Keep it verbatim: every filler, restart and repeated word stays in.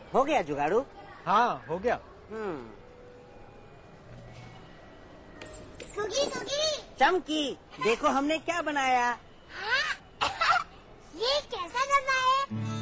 हो गया जुगाड़ू? हाँ हो गया। हम्म। कुकी कुकी चमकी, देखो हमने क्या बनाया। हाँ? ये कैसा डब्बा है?